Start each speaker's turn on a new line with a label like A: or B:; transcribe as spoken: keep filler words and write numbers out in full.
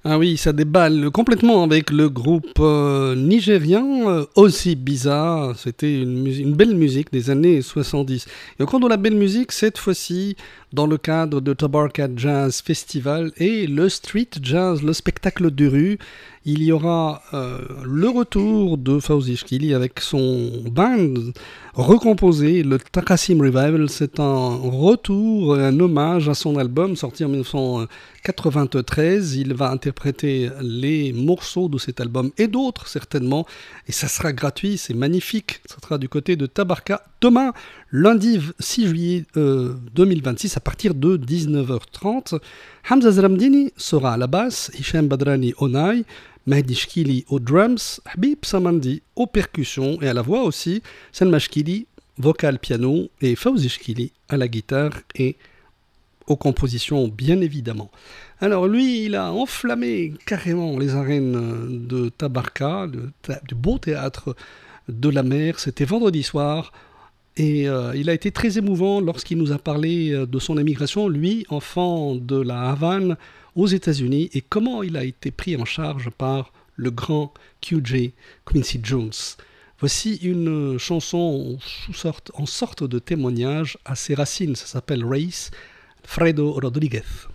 A: Ah oui, ça déballe complètement avec le groupe euh, nigérien euh, aussi bizarre. C'était une, musi- une belle musique des années soixante-dix. Et au cours de la belle musique, cette fois-ci, dans le cadre de Tabarka Jazz Festival et le street jazz, le spectacle de rue, il y aura euh, le retour de Fawzi Chkili avec son band recomposé, le Takassim Revival. C'est un retour, un hommage à son album sorti en mille neuf cent quatre-vingt-treize. Il va interpréter les morceaux de cet album et d'autres certainement, et ça sera gratuit, c'est magnifique. Ça sera du côté de Tabarka demain, lundi six juillet euh, deux mille vingt-six, à partir de dix-neuf heures trente. Hamza Zramdini sera à la basse, Hicham Badrani au naï, Mehdi Chkili aux drums, Habib Samandi aux percussions et à la voix aussi, Salma Chkili, vocal piano, et Fawzi Chkili à la guitare et aux compositions, bien évidemment. Alors lui, il a enflammé carrément les arènes de Tabarka, le ta- du beau théâtre de la mer. C'était vendredi soir. Et euh, il a été très émouvant lorsqu'il nous a parlé euh, de son émigration, lui, enfant de la Havane aux États-Unis, et comment il a été pris en charge par le grand Q J Quincy Jones. Voici une chanson en sorte, en sorte de témoignage à ses racines. Ça s'appelle Race, Fredo Rodriguez.